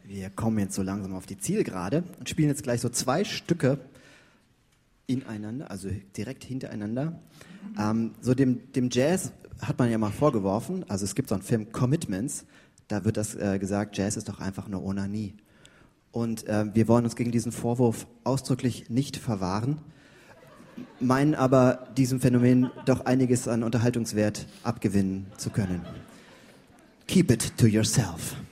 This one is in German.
Wir kommen jetzt so langsam auf die Zielgerade und spielen jetzt gleich so 2 Stücke ineinander, also direkt hintereinander. So dem Jazz hat man ja mal vorgeworfen, also es gibt so einen Film Commitments, da wird das gesagt, Jazz ist doch einfach nur Onanie. Und wir wollen uns gegen diesen Vorwurf ausdrücklich nicht verwahren, meinen aber, diesem Phänomen doch einiges an Unterhaltungswert abgewinnen zu können. Keep it to yourself.